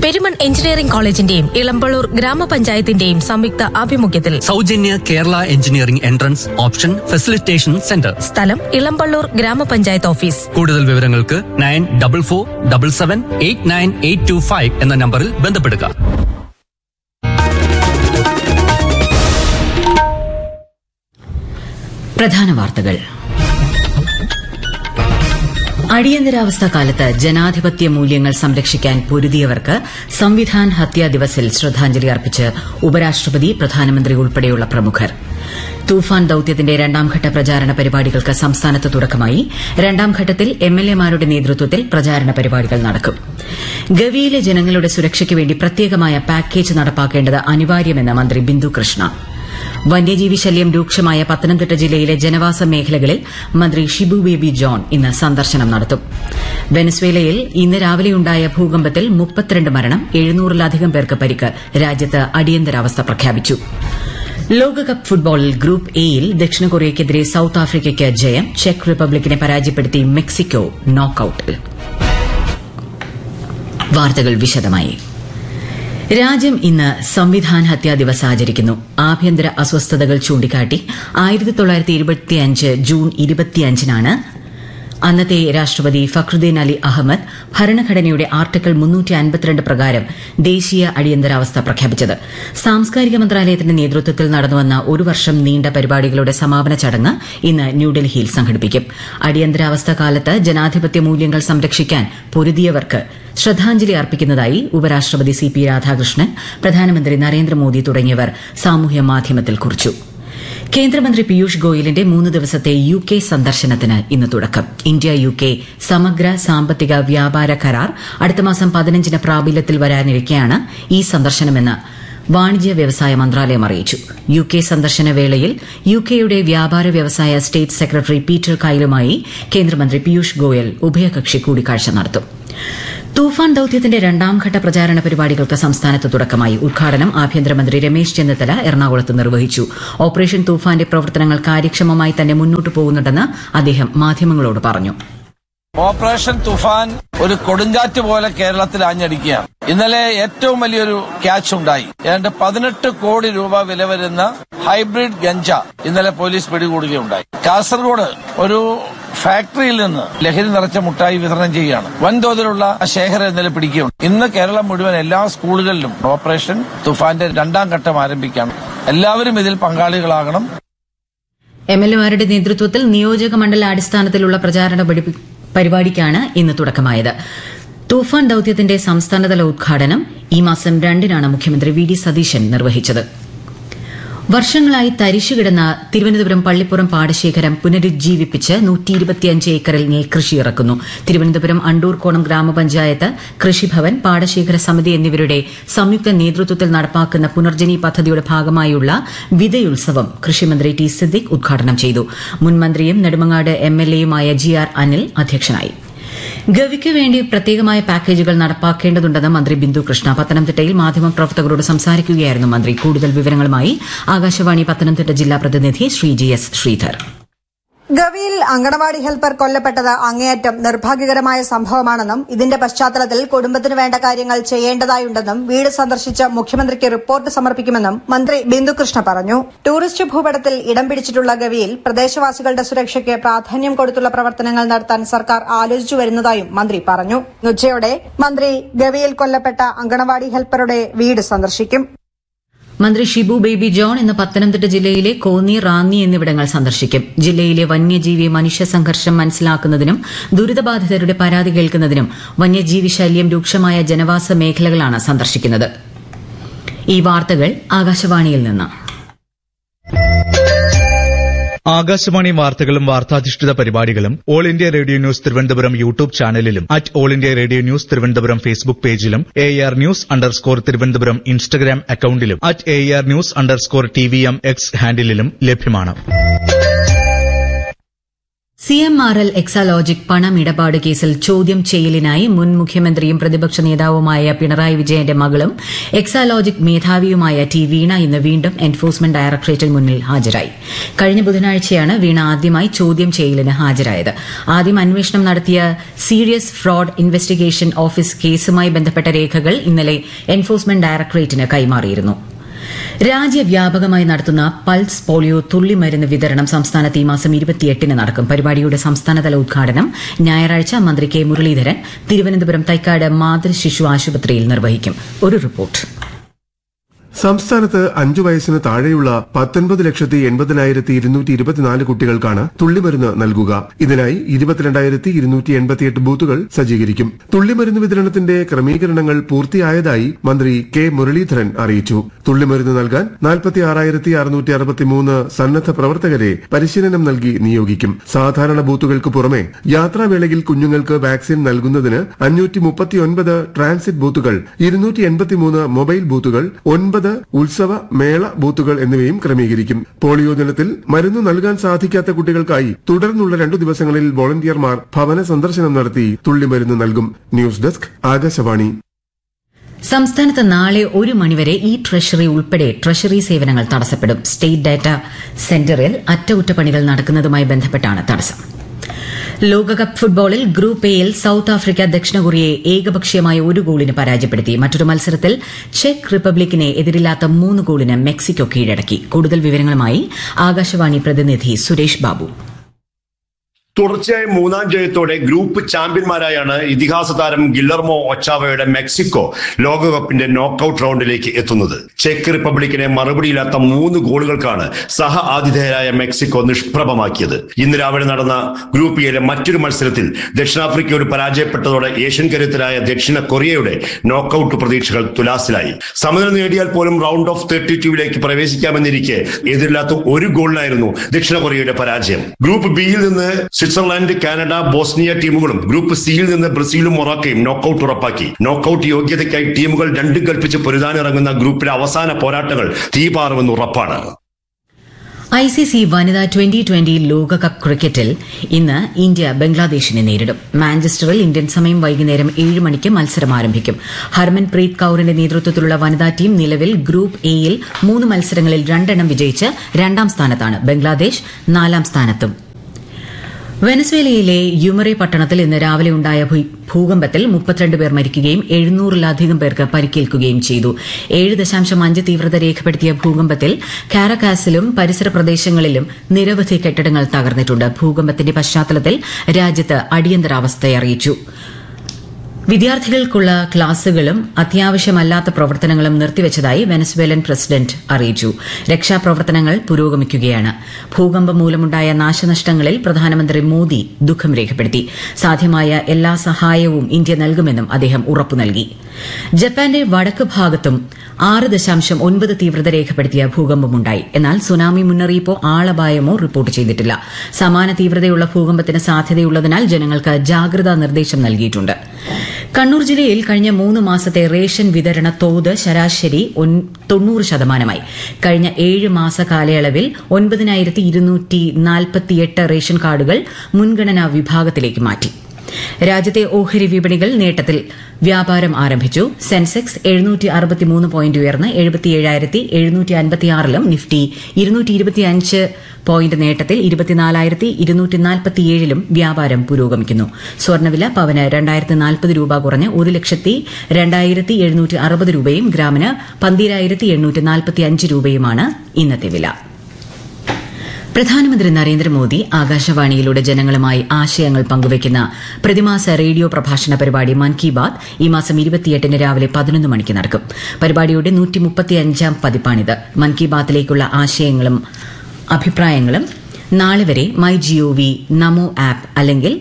Perumon engineering കോളേജിന്റെയും Elampalloor ഗ്രാമപഞ്ചായത്തിന്റെയും സംയുക്ത ആഭിമുഖ്യത്തിൽ സൗജന്യ Kerala engineering entrance option facilitation centre. സ്ഥലം ഇളമ്പള്ളൂർ ഗ്രാമപഞ്ചായത്ത് ഓഫീസ്. കൂടുതൽ വിവരങ്ങൾക്ക് 9447789825 എന്ന നമ്പറിൽ ബന്ധപ്പെടുക. പ്രധാന വാർത്തകൾ. അടിയന്തരാവസ്ഥ കാലത്ത് ജനാധിപത്യ മൂല്യങ്ങൾ സംരക്ഷിക്കാൻ പൊരുതിയവർക്ക് സംവിധാൻ ഹത്യാ ദിവസിൽ ശ്രദ്ധാഞ്ജലി അർപ്പിച്ച് ഉപരാഷ്ട്രപതി, പ്രധാനമന്ത്രി ഉൾപ്പെടെയുള്ള പ്രമുഖർ. തൂഫാൻ ദൌത്യത്തിന്റെ രണ്ടാംഘട്ട പ്രചാരണ പരിപാടികൾക്ക് സംസ്ഥാനത്ത് തുടക്കമായി. രണ്ടാംഘട്ടത്തിൽ എംഎൽഎമാരുടെ നേതൃത്വത്തിൽ പ്രചാരണ പരിപാടികൾ നടക്കും. ഗവിയിലെ ജനങ്ങളുടെ സുരക്ഷയ്ക്കുവേണ്ടി പ്രത്യേകമായ പാക്കേജ് നടപ്പാക്കേണ്ടത് അനിവാര്യമെന്ന് മന്ത്രി ബിന്ദു കൃഷ്ണ. വന്യജീവി ശല്യം രൂക്ഷമായ പത്തനംതിട്ട ജില്ലയിലെ ജനവാസ മേഖലകളിൽ മന്ത്രി ഷിബു ബേബി ജോൺ ഇന്ന് സന്ദർശനം നടത്തും. വെനസ്വേലയിൽ ഇന്ന് രാവിലെയുണ്ടായ ഭൂകമ്പത്തിൽ 32 മരണം, 700-ലധികം പേർക്ക് പരിക്ക്. രാജ്യത്ത് അടിയന്തരാവസ്ഥ പ്രഖ്യാപിച്ചു. ലോകകപ്പ് ഫുട്ബോളിൽ ഗ്രൂപ്പ് എയിൽ ദക്ഷിണ കൊറിയയ്ക്കെതിരെ സൌത്ത് ആഫ്രിക്കയ്ക്ക് ജയം. ചെക്ക് റിപ്പബ്ലിക്കിനെ പരാജയപ്പെടുത്തി മെക്സിക്കോ നോക്കൌട്ടിൽ. വാർത്തകൾ വിശദമായി. രാജ്യം ഇന്ന് സംവിധാൻ ഹത്യാ ദിവസ് ആചരിക്കുന്നു. ആഭ്യന്തര അസ്വസ്ഥതകൾ ചൂണ്ടിക്കാട്ടി 1925 ജൂൺ 25-നാണ് അന്നത്തെ രാഷ്ട്രപതി ഫഖ്റുദ്ദീൻ അലി അഹമ്മദ് ഭരണഘടനയുടെ ആർട്ടിക്കിൾ 352 പ്രകാരം ദേശീയ അടിയന്തരാവസ്ഥ പ്രഖ്യാപിച്ചത്. സാംസ്കാരിക മന്ത്രാലയത്തിന്റെ നേതൃത്വത്തിൽ നടന്നുവന്ന ഒരു വർഷം നീണ്ട പരിപാടികളുടെ സമാപന ചടങ്ങ് ഇന്ന് ന്യൂഡൽഹിയിൽ സംഘടിപ്പിക്കും. അടിയന്തരാവസ്ഥ കാലത്ത് ജനാധിപത്യ മൂല്യങ്ങൾ സംരക്ഷിക്കാൻ പൊരുതിയവർക്ക് ശ്രദ്ധാഞ്ജലി അർപ്പിക്കുന്നതായി ഉപരാഷ്ട്രപതി CP രാധാകൃഷ്ണൻ, പ്രധാനമന്ത്രി നരേന്ദ്രമോദി തുടങ്ങിയവർ സാമൂഹ്യ മാധ്യമത്തിൽ കുറിച്ചു. കേന്ദ്രമന്ത്രി പീയൂഷ് ഗോയലിന്റെ 3 ദിവസത്തെ UK സന്ദർശനത്തിന് ഇന്ന് തുടക്കം. ഇന്ത്യ UK സമഗ്ര സാമ്പത്തിക വ്യാപാര കരാർ അടുത്ത മാസം 15-ന് പ്രാബല്യത്തിൽ വരാനിരിക്കെയാണ് ഈ സന്ദർശനമെന്ന് വാണിജ്യ വ്യവസായ മന്ത്രാലയം അറിയിച്ചു. UK സന്ദർശന വേളയിൽ UKയുടെ വ്യാപാര വ്യവസായ സ്റ്റേറ്റ് സെക്രട്ടറി പീറ്റർ കൈലുമായി കേന്ദ്രമന്ത്രി പീയൂഷ് ഗോയൽ ഉഭയകക്ഷി കൂടിക്കാഴ്ച നടത്തും. തൂഫാൻ ദൌത്യത്തിന്റെ രണ്ടാംഘട്ട പ്രചാരണ പരിപാടികൾക്ക് സംസ്ഥാനത്ത് തുടക്കമായി. ഉദ്ഘാടനം ആഭ്യന്തരമന്ത്രി രമേശ് ചെന്നിത്തല എറണാകുളത്ത് നിർവഹിച്ചു. ഓപ്പറേഷൻ തൂഫാന്റെ പ്രവർത്തനങ്ങൾ കാര്യക്ഷമമായി തന്നെ മുന്നോട്ടു പോകുന്നുണ്ടെന്ന് അദ്ദേഹം മാധ്യമങ്ങളോട് പറഞ്ഞു. ഓപ്പറേഷൻ തൂഫാൻ ഒരു കൊടുങ്കാറ്റ് പോലെ കേരളത്തിൽ ആഞ്ഞടിക്കുകയാണ്. ഇന്നലെ ഏറ്റവും വലിയൊരു ക്യാച്ച് ഉണ്ടായി. ഏതാണ്ട് 18 കോടി രൂപ വില വരുന്ന ഹൈബ്രിഡ് ഗഞ്ച ഇന്നലെ പോലീസ് പിടികൂടുകയുണ്ടായി. കാസർഗോഡ് ഒരു ഫാക്ടറിയിൽ നിന്ന് ലഹരി നിറച്ച മുട്ടായി വിതരണം ചെയ്യുകയാണ്. വൻതോതിലുള്ള ശേഖരം ഇന്നലെ പിടിക്കുകയുണ്ട്. ഇന്ന് കേരളം മുഴുവൻ എല്ലാ സ്കൂളുകളിലും ഓപ്പറേഷൻ തുഫാന്റെ രണ്ടാം ഘട്ടം ആരംഭിക്കുകയാണ്. എല്ലാവരും ഇതിൽ പങ്കാളികളാകണം. എംഎൽഎമാരുടെ നേതൃത്വത്തിൽ നിയോജക മണ്ഡലാടിസ്ഥാനത്തിലുള്ള പ്രചാരണ പരിപാടിക്കാണ് ഇന്ന് തുടക്കമായത്. തൂഫാൻ ദൌത്യത്തിന്റെ സംസ്ഥാനതല ഉദ്ഘാടനം ഈ മാസം 2-നാണ് മുഖ്യമന്ത്രി VD സതീശൻ നിർവഹിച്ചത്. വർഷങ്ങളായി തരിശുകിടന്ന തിരുവനന്തപുരം പള്ളിപ്പുറം പാടശേഖരം പുനരുജ്ജീവിപ്പിച്ച് 125 ഏക്കറിൽ നെൽകൃഷി ഇറക്കുന്നു. തിരുവനന്തപുരം അണ്ടൂർക്കോണം ഗ്രാമപഞ്ചായത്ത്, കൃഷിഭവൻ, പാടശേഖര സമിതി എന്നിവരുടെ സംയുക്ത നേതൃത്വത്തിൽ നടപ്പാക്കുന്ന പുനർജനി പദ്ധതിയുടെ ഭാഗമായുള്ള വിതയുത്സവം കൃഷിമന്ത്രി T സിദ്ദിഖ് ഉദ്ഘാടനം ചെയ്തു. മുൻ മന്ത്രിയും നെടുമങ്ങാട് MLAയുമായ GR അനിൽ അധ്യക്ഷനായി. ഗവിക്ക് വേണ്ടി പ്രത്യേകമായ പാക്കേജുകൾ നടപ്പാക്കേണ്ടതുണ്ടെന്ന് മന്ത്രി ബിന്ദു കൃഷ്ണ. പത്തനംതിട്ടയിൽ മാധ്യമപ്രവർത്തകരോട് സംസാരിക്കുകയായിരുന്നു മന്ത്രി. കൂടുതൽ വിവരങ്ങളുമായി ആകാശവാണി പത്തനംതിട്ട ജില്ലാ പ്രതിനിധി ശ്രീ GS ശ്രീധർ. ഗവിയിൽ അങ്കണവാടി ഹെൽപ്പർ കൊല്ലപ്പെട്ടത് അങ്ങേയറ്റം നിർഭാഗ്യകരമായ സംഭവമാണെന്നും ഇതിന്റെ പശ്ചാത്തലത്തിൽ കുടുംബത്തിന് വേണ്ട കാര്യങ്ങൾ ചെയ്യേണ്ടതായുണ്ടെന്നും വീട് സന്ദർശിച്ച് മുഖ്യമന്ത്രിക്ക് റിപ്പോർട്ട് സമർപ്പിക്കുമെന്നും മന്ത്രി ബിന്ദുകൃഷ്ണ പറഞ്ഞു. ടൂറിസ്റ്റ് ഭൂപടത്തിൽ ഇടം പിടിച്ചിട്ടുള്ള ഗവിയിൽ പ്രദേശവാസികളുടെ സുരക്ഷയ്ക്ക് പ്രാധാന്യം കൊടുത്തുള്ള പ്രവർത്തനങ്ങൾ നടത്താൻ സർക്കാർ ആലോചിച്ചു വരുന്നതായും മന്ത്രി പറഞ്ഞു. ഉച്ചയോടെ മന്ത്രി ഗവിയിൽ കൊല്ലപ്പെട്ട അങ്കണവാടി ഹെൽപ്പറുടെ വീട് സന്ദർശിക്കും. മന്ത്രി ഷിബു ബേബി ജോൺ ഇന്ന് പത്തനംതിട്ട ജില്ലയിലെ കോന്നി, റാന്നി എന്നിവിടങ്ങൾ സന്ദർശിക്കും. ജില്ലയിലെ വന്യജീവി മനുഷ്യ സംഘർഷം മനസ്സിലാക്കുന്നതിനും ദുരിതബാധിതരുടെ പരാതി കേൾക്കുന്നതിനും വന്യജീവി ശല്യം രൂക്ഷമായ ജനവാസ മേഖലകളാണ് സന്ദർശിക്കുന്നത്. ഈ വാർത്തകൾ ആകാശവാണിയിൽ നിന്ന്. ആകാശവാണി വാർത്തകളും വാർത്താധിഷ്ഠിത പരിപാടികളും all India radio news Thiruvananthapuram YouTube ചാനലിലും all India radio news Thiruvananthapuram Facebook പേജിലും AR ന്യൂസ് തിരുവനന്തപുരം ഇൻസ്റ്റഗ്രാം അക്കൌണ്ടിലും AR ന്യൂസ് TVM X ഹാൻഡിലും ലഭ്യമാണ്. CMRL എക്സാലോജിക് പണമിടപാട് കേസിൽ ചോദ്യം ചെയ്യലിനായി മുൻ മുഖ്യമന്ത്രിയും പ്രതിപക്ഷ നേതാവുമായ പിണറായി വിജയന്റെ മകളും എക്സാലോജിക് മേധാവിയുമായ ടി വീണ ഇന്ന് വീണ്ടും എൻഫോഴ്സ്മെന്റ് ഡയറക്ടറേറ്റിന് മുന്നിൽ ഹാജരായി. കഴിഞ്ഞ ബുധനാഴ്ചയാണ് വീണ ആദ്യമായി ചോദ്യം ചെയ്യലിന് ഹാജരായത്. ആദ്യം അന്വേഷണം നടത്തിയ സീരിയസ് ഫ്രോഡ് ഇൻവെസ്റ്റിഗേഷൻ ഓഫീസ് കേസുമായി ബന്ധപ്പെട്ട രേഖകൾ ഇന്നലെ എൻഫോഴ്സ്മെന്റ് ഡയറക്ടറേറ്റിന് കൈമാറിയിരുന്നു. രാജ്യവ്യാപകമായി നടത്തുന്ന പൾസ് പോളിയോ തുള്ളിമരുന്ന് വിതരണം സംസ്ഥാനത്ത് ഈ മാസം 28-ന് നടക്കും. പരിപാടിയുടെ സംസ്ഥാനതല ഉദ്ഘാടനം ഞായറാഴ്ച മന്ത്രി കെ മുരളീധരൻ തിരുവനന്തപുരം തൈക്കാട് മാതൃശിശു ആശുപത്രിയിൽ നിർവഹിക്കും. ഒരു റിപ്പോർട്ട്. സംസ്ഥാനത്ത് 5 വയസ്സിന് താഴെയുള്ള 19,80,224 കുട്ടികൾക്കാണ് തുള്ളിമരുന്ന് നൽകുക. ഇതിനായി 22,288 ബൂത്തുകൾ സജ്ജീകരിക്കും. തുള്ളിമരുന്ന് വിതരണത്തിന്റെ ക്രമീകരണങ്ങൾ പൂർത്തിയായതായി മന്ത്രി കെ മുരളീധരൻ അറിയിച്ചു. തുള്ളിമരുന്ന് നൽകാൻ 46,663 സന്നദ്ധ പ്രവർത്തകരെ പരിശീലനം നൽകി നിയോഗിക്കും. സാധാരണ ബൂത്തുകൾക്ക് പുറമെ യാത്രാവേളയിൽ കുഞ്ഞുങ്ങൾക്ക് വാക്സിൻ നൽകുന്നതിന് 539 ട്രാൻസിറ്റ് ബൂത്തുകൾ, 283 മൊബൈൽ ബൂത്തുകൾ, 9 ഉത്സവ മേള ബൂത്തുകൾ എന്നിവയും ക്രമീകരിക്കും. പോളിയോ ദിനത്തിൽ മരുന്ന് നൽകാൻ സാധിക്കാത്ത കുട്ടികൾക്കായി തുടർന്നുള്ള 2 ദിവസങ്ങളിൽ വോളണ്ടിയർമാർ ഭവന സന്ദർശനം നടത്തി തുള്ളിമരുന്ന് നൽകും. News desk Akashvani. സംസ്ഥാനത്ത് നാളെ 1 മണിവരെ ഇ ട്രഷറി ഉൾപ്പെടെ ട്രഷറി സേവനങ്ങൾ തടസ്സപ്പെടും. സ്റ്റേറ്റ് ഡാറ്റാ സെന്ററിൽ അറ്റകുറ്റപ്പണികൾ നടക്കുന്നതുമായി ബന്ധപ്പെട്ടാണ് തടസ്സം. ലോകകപ്പ് ഫുട്ബോളിൽ ഗ്രൂപ്പ് എയിൽ സൌത്ത് ആഫ്രിക്ക ദക്ഷിണ കൊറിയയെ ഏകപക്ഷീയമായ 1 ഗോളിന് പരാജയപ്പെടുത്തി. മറ്റൊരു മത്സരത്തിൽ ചെക്ക് റിപ്പബ്ലിക്കിനെ എതിരില്ലാത്ത 3 ഗോളിന് മെക്സിക്കോ കീഴടക്കി. കൂടുതൽ വിവരങ്ങളുമായി ആകാശവാണി പ്രതിനിധി സുരേഷ് ബാബു. തുടർച്ചയായ 3ാം ജയത്തോടെ ഗ്രൂപ്പ് ചാമ്പ്യന്മാരായാണ് ഇതിഹാസ താരം ഗില്ലർമോ ഒച്ചാവയുടെ മെക്സിക്കോ ലോകകപ്പിന്റെ നോക്കൌട്ട് റൌണ്ടിലേക്ക് എത്തുന്നത്. ചെക്ക് റിപ്പബ്ലിക്കിനെ മറുപടിയില്ലാത്ത 3 ഗോളുകൾക്കാണ് സഹ ആതിഥേയരായ മെക്സിക്കോ നിഷ്പ്രഭമാക്കിയത്. ഇന്ന് രാവിലെ നടന്ന ഗ്രൂപ്പ് എയിലെ മറ്റൊരു മത്സരത്തിൽ ദക്ഷിണാഫ്രിക്കയോട് പരാജയപ്പെട്ടതോടെ ഏഷ്യൻ കരുത്തരായ ദക്ഷിണ കൊറിയയുടെ നോക്കൌട്ട് പ്രതീക്ഷകൾ തുലാസിലായി. സമനില നേടിയാൽ പോലും റൌണ്ട് ഓഫ് 32ലേക്ക് പ്രവേശിക്കാമെന്നിരിക്കെ എതിരില്ലാത്ത 1 ഗോളിനായിരുന്നു ദക്ഷിണ കൊറിയയുടെ പരാജയം. ഗ്രൂപ്പ് ബിയിൽ നിന്ന് സ്വിറ്റ്സർലൻഡ്, കാനഡ, ബോസ്നിയ ടീമുകളും ഗ്രൂപ്പ് സിയിൽ നിന്ന് ബ്രസീലും മൊറോക്കയും നോക്കൌട്ട് ഉറപ്പാക്കി. നോക്കൌട്ട് യോഗ്യതയ്ക്കായി ടീമുകൾ 2 കൽപ്പിച്ച് പൊരുതാനിറങ്ങുന്ന ഗ്രൂപ്പിലെ അവസാന പോരാട്ടങ്ങൾ തീപാറുമെന്ന് ഉറപ്പാണ്. ICC വനിതാ 2020 ലോകകപ്പ് ക്രിക്കറ്റിൽ ഇന്ന് ഇന്ത്യ ബംഗ്ലാദേശിനെ നേരിടും. മാഞ്ചസ്റ്ററിൽ ഇന്ത്യൻ സമയം വൈകുന്നേരം 7 മണിക്ക് മത്സരം ആരംഭിക്കും. ഹർമൻപ്രീത് കൌറിന്റെ നേതൃത്വത്തിലുള്ള വനിതാ ടീം നിലവിൽ ഗ്രൂപ്പ് എയിൽ 3 മത്സരങ്ങളിൽ 2 എണ്ണം വിജയിച്ച് 2ാം സ്ഥാനത്താണ്. ബംഗ്ലാദേശ് 4ാം സ്ഥാനത്തും. വെനസ്വേലയിലെ യുമറെ പട്ടണത്തിൽ ഇന്ന് രാവിലെ ഉണ്ടായ ഭൂകമ്പത്തിൽ 32 പേർ മരിക്കുകയും 700-ലധികം പേർക്ക് പരിക്കേൽക്കുകയും ചെയ്തു. 7.5 തീവ്രത രേഖപ്പെടുത്തിയ ഭൂകമ്പത്തിൽ കാരക്കാസിലും പരിസര പ്രദേശങ്ങളിലും നിരവധി കെട്ടിടങ്ങൾ തകർന്നിട്ടുണ്ട്. ഭൂകമ്പത്തിന്റെ പശ്ചാത്തലത്തിൽ രാജ്യത്ത് അടിയന്തരാവസ്ഥ അറിയിച്ചു. വിദ്യാർത്ഥികൾക്കുള്ള ക്ലാസുകളും അത്യാവശ്യമല്ലാത്ത പ്രവർത്തനങ്ങളും നിർത്തിവച്ചതായി വെനസ്വേലൻ പ്രസിഡന്റ് അറിയിച്ചു. രക്ഷാപ്രവർത്തനങ്ങൾ പുരോഗമിക്കുകയാണ്. ഭൂകമ്പം മൂലമുണ്ടായ നാശനഷ്ടങ്ങളിൽ പ്രധാനമന്ത്രി മോദി ദുഃഖം രേഖപ്പെടുത്തി. സാധ്യമായ എല്ലാ സഹായവും ഇന്ത്യ നൽകുമെന്നും അദ്ദേഹം ഉറപ്പു നൽകി. ജപ്പാന്റെ വടക്ക് ഭാഗത്തും 6.9 തീവ്രത രേഖപ്പെടുത്തിയ ഭൂകമ്പമുണ്ടായി. എന്നാൽ സുനാമി മുന്നറിയിപ്പോ ആളപായമോ റിപ്പോർട്ട് ചെയ്തിട്ടില്ല. സമാന തീവ്രതയുള്ള ഭൂകമ്പത്തിന് സാധ്യതയുള്ളതിനാൽ ജനങ്ങൾക്ക് ജാഗ്രതാ നിർദ്ദേശം നൽകിയിട്ടുണ്ട്. കണ്ണൂർ ജില്ലയിൽ കഴിഞ്ഞ 3 മാസത്തെ റേഷൻ വിതരണ തോത് ശരാശരി 90%. കഴിഞ്ഞ 7 മാസ കാലയളവിൽ 9,248 റേഷൻ കാർഡുകൾ മുൻഗണനാ വിഭാഗത്തിലേക്ക് മാറ്റി. രാജ്യത്തെ ഓഹരി വിപണികൾ നേട്ടത്തിൽ വ്യാപാരം ആരംഭിച്ചു. സെൻസെക്സ് 763 പോയിന്റ് ഉയർന്ന് 77,756-ലും നിഫ്റ്റി 225 പോയിന്റ് നേട്ടത്തിൽ 24,247-ലും വ്യാപാരം പുരോഗമിക്കുന്നു. സ്വർണ്ണവില പവന് 2,040 രൂപ കുറഞ്ഞ് 1,02,760 രൂപയും ഗ്രാമിന് 12,845 രൂപയുമാണ് ഇന്നത്തെ വില. പ്രധാനമന്ത്രി നരേന്ദ്രമോദി ആകാശവാണിയിലൂടെ ജനങ്ങളുമായി ആശയങ്ങൾ പങ്കുവയ്ക്കുന്ന പ്രതിമാസ റേഡിയോ പ്രഭാഷണ പരിപാടി മൻ കി ബാത് ഈ മാസം 28-ന് രാവിലെ 11 മണിക്ക് നടക്കും. പരിപാടിയുടെ 135-ാം പതിപ്പാണിത്. മൻ കി ബാത്തിലേക്കുള്ള ആശയങ്ങളും അഭിപ്രായങ്ങളും നാളെ വരെ മൈ ജിഒവി, നമോ ആപ്പ് അല്ലെങ്കിൽ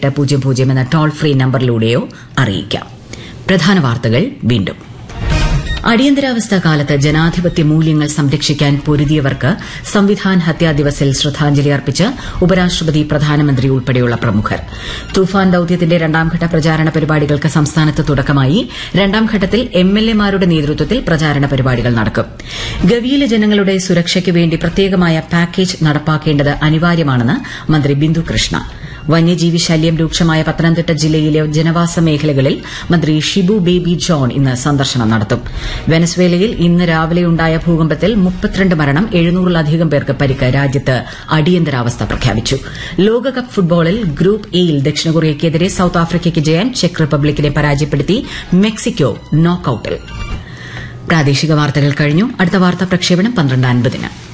1800117800 എന്ന ടോൾ ഫ്രീ നമ്പറിലൂടെയോ അറിയിക്കാം. പ്രധാന വാർത്തകൾ വീണ്ടും. അടിയന്തരാവസ്ഥ കാലത്ത് ജനാധിപത്യ മൂല്യങ്ങൾ സംരക്ഷിക്കാൻ പൊരുതിയവർക്ക് സംവിധാൻ ഹത്യാ ദിവസിൽ ശ്രദ്ധാഞ്ജലി അർപ്പിച്ച് ഉപരാഷ്ട്രപതി പ്രധാനമന്ത്രി ഉൾപ്പെടെയുള്ള പ്രമുഖർ. തൂഫാൻ ദൌത്യത്തിന്റെ രണ്ടാംഘട്ട പ്രചാരണ പരിപാടികൾക്ക് സംസ്ഥാനത്ത് തുടക്കമായി. രണ്ടാംഘട്ടത്തിൽ എംഎൽഎമാരുടെ നേതൃത്വത്തിൽ പ്രചാരണ പരിപാടികൾ നടക്കും. ഗവിയിലെ ജനങ്ങളുടെ സുരക്ഷയ്ക്ക് വേണ്ടി പ്രത്യേകമായ പാക്കേജ് നടപ്പാക്കേണ്ടത് അനിവാര്യമാണെന്ന് മന്ത്രി ബിന്ദു കൃഷ്ണ. വന്യജീവി ശല്യം രൂക്ഷമായ പത്തനംതിട്ട ജില്ലയിലെ ജനവാസ മേഖലകളിൽ മന്ത്രി ഷിബു ബേബി ജോൺ ഇന്ന് സന്ദർശനം നടത്തും. വെനസ്വേലയിൽ ഇന്ന് രാവിലെയുണ്ടായ ഭൂകമ്പത്തിൽ 32 മരണം, 700-ലധികം പേർക്ക് പരിക്ക്. രാജ്യത്ത് അടിയന്തരാവസ്ഥ പ്രഖ്യാപിച്ചു. ലോകകപ്പ് ഫുട്ബോളിൽ ഗ്രൂപ്പ് എയിൽ ദക്ഷിണ കൊറിയയ്ക്കെതിരെ സൌത്ത് ആഫ്രിക്കയ്ക്ക് ജയം. ചെക്ക് റിപ്പബ്ലിക്കിനെ പരാജയപ്പെടുത്തി മെക്സിക്കോ നോക്കൌട്ടിൽ. പ്രാദേശിക വാർത്തകൾ കഴിഞ്ഞു. അടുത്ത വാർത്താ പ്രക്ഷേപണം 12:50.